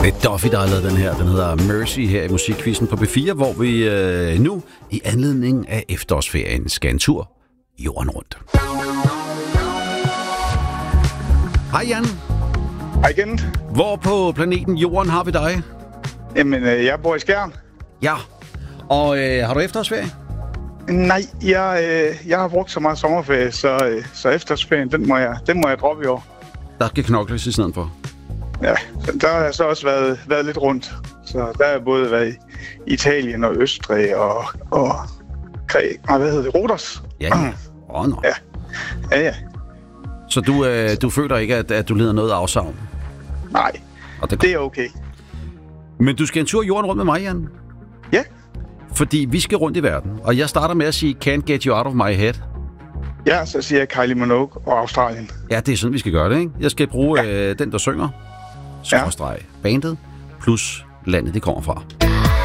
Det er Duffy, der har lavet den her. Den hedder Mercy her i Musikquizzen på B4, hvor vi nu i anledning af efterårsferien skal en tur jorden rundt. Hej Jan. Hej igen. Hvor på planeten Jorden har vi dig? Jamen, jeg bor i Skjern. Ja. Og har du efterårsferie? Nej, jeg har brugt så meget sommerferie, så efterårsferien, den må jeg droppe i år. Der skal knokles i stedet for. Ja, der har jeg så også været lidt rundt. Så der har jeg både været i Italien og Østrig og Rodos. Ja. No. Ja. Så du føler ikke, at du lider noget afsavn? Nej, og det er okay. Men du skal en tur jorden rundt med mig, Jan? Ja. Fordi vi skal rundt i verden, og jeg starter med at sige Can't Get You Out of My Head. Ja, så siger jeg Kylie Minogue og Australien. Ja, det er sådan, vi skal gøre det, ikke? Jeg skal bruge den, der synger, skråstreg bandet, plus landet, det kommer fra.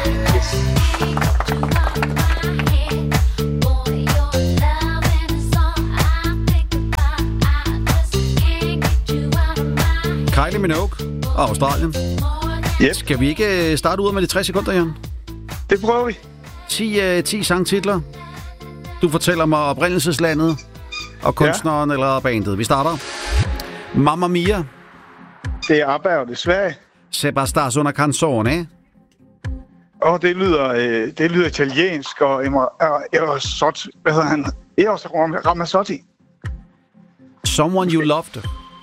Kylie Minogue og Australien. Yep. Skal vi ikke starte ud med de 60 sekunder, Jan? Det prøver vi. 10 sangtitler. Du fortæller mig oprindelseslandet og kunstneren eller bandet. Vi starter. Mamma Mia. Det er ABBA, og det er Sverige. Se basta una canzone. Og det lyder italiensk, og Eros Ramazzotti. Someone You Loved.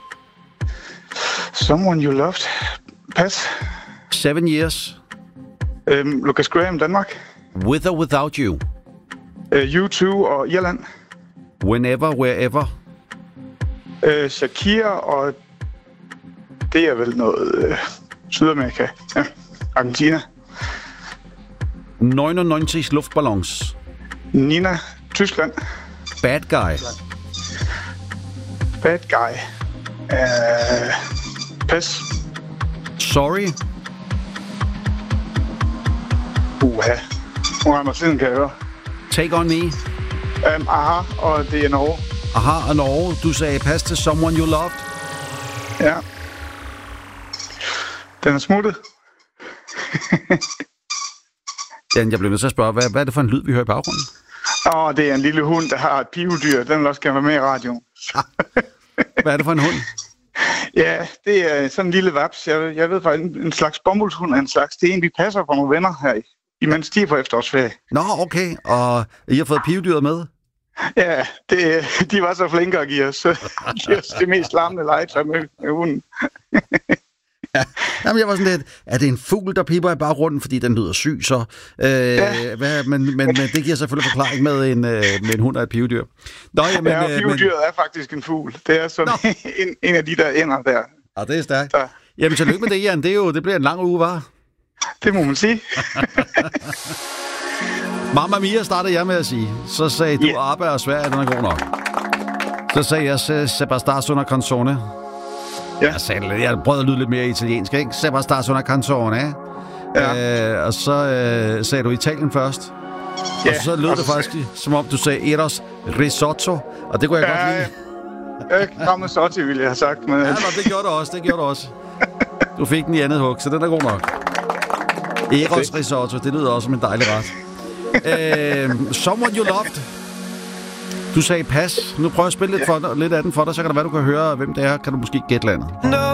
Someone You Loved. Pas. 7 Years. Lucas Graham, Danmark. With or Without You. U2 og Irland. Whenever, Wherever. Shakira, og det er vel noget Sydamerika. Ja. Argentina. 99 Luftballons. Nina, Tyskland. Bad Guy. Bad Guy. Pas. Sorry. Hvor er mig siden, kan jeg høre. Take On Me. Aha, og det er Norge. Aha og Norge. Du sagde pas til Someone You Loved. Ja. Den er smuttet. Jan, jeg bliver nødt til at spørge, hvad er det for en lyd, vi hører i baggrunden? Det er en lille hund, der har et pivedyr. Den vil også gerne være med i radioen. Hvad er det for en hund? Ja, det er sådan en lille vaps. Jeg ved faktisk, en slags bomuldshund er en slags. Det er en, vi passer på nogle venner her, imens de er på efterårsferie. Nå, okay. Og I har fået pivedyret med? Ja, de var så flinke at give os det mest larmende legetøj med hunden. Ja. Jamen, jeg var sådan lidt, er det en fugl, der piper i baggrunden, fordi den lyder syg, så? Men det giver selvfølgelig forklaring med en hund og et pivedyr. Nå, pivedyret er faktisk en fugl. Det er sådan en af de der ender der. Ja, det er stærkt. Så. Jamen, tillykke med det, Jan. Det bliver en lang uge, var? Det må man sige. Mamma Mia startede jeg med at sige. Så sagde du, ABBA og Sverige, den er god nok. Så sagde jeg, Se basta una canzone. Ja. Jeg prøvede at lyde lidt mere italiensk, ikke? Se basta una canzone. Ja. Og så sagde du Italien først. Ja, og så lød det faktisk, som om du sagde Eros Risotto. Og det kunne jeg godt lide. Ramazzotti ville jeg have sagt. Men... Ja, det gjorde du også. Du fik den i andet hug, så den er god nok. Eros Risotto, det lyder også som en dejlig ret. Someone You Loved. Du sagde pas. Nu prøver jeg at spille lidt af den for dig, så kan det være, du kan høre, hvem det er. Kan du måske gætte landet? No